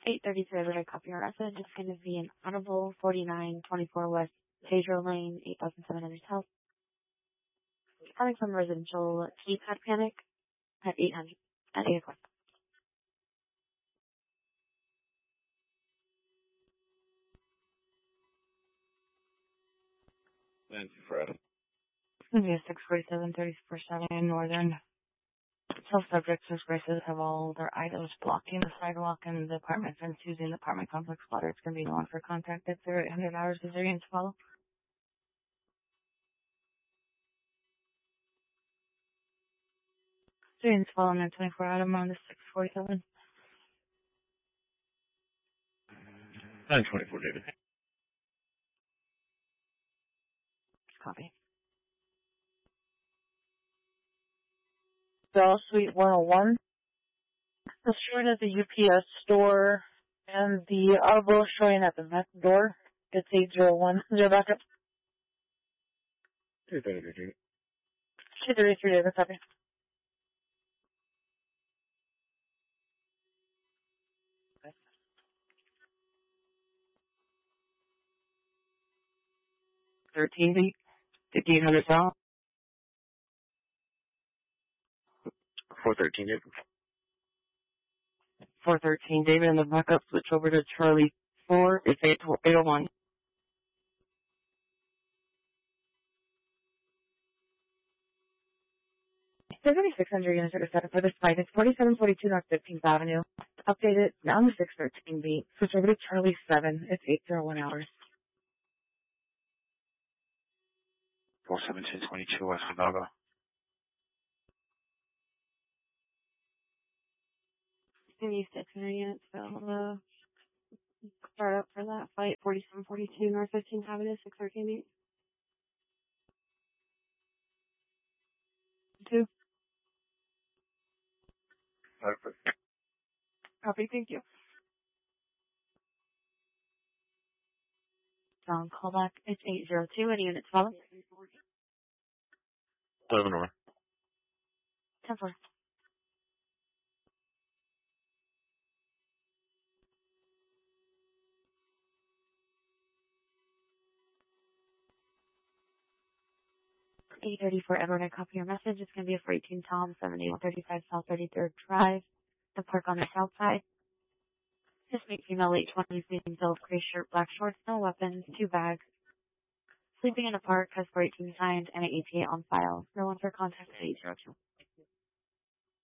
833, everybody copy your message. It's going to be an Audible 4924 West Pedro Lane, 8,700 Health. Coming from residential keypad panic at 800 at 8 o'clock. Nancy Fred. It's going to be a 647 34 Northern. Self-subjects whose races have all their items blocking the sidewalk and the apartment fence using the apartment complex water. It's going to be no one for contact at 0800 hours. Is there to follow? Students following at 24 item on the 647. 924, David. Copy. Bell Suite 101. It's showing at the UPS store and the Audible showing at the Met door. It's 801. Is there backup? 233. 233, David, copy. Okay. 13 feet. 1,500 south. 413, David. 413, David, and the backup switch over to Charlie 4. It's 801. 7600 units are set up for this flight. It's 4742 North 15th Avenue. Updated down to 613 beat. Switch over to Charlie 7. It's 801 hours. 41722 West Chicago. Can you 600 units will start up for that flight? 4742 North 15th Avenue, 613 beat. 2. Perfect. Copy, thank you. Call back. It's 802. Any units follow? 11 over. 10-4. $834 Edward, I copy your message. It's going to be a freight team Tom, 7135 South 33rd Drive. The park on the south side. Hispanic female, late 20s, leading bill of gray shirt, black shorts, no weapons, 2 bags. Sleeping in a park, has 418 signed, and an ETA on file. No one for contact at 802.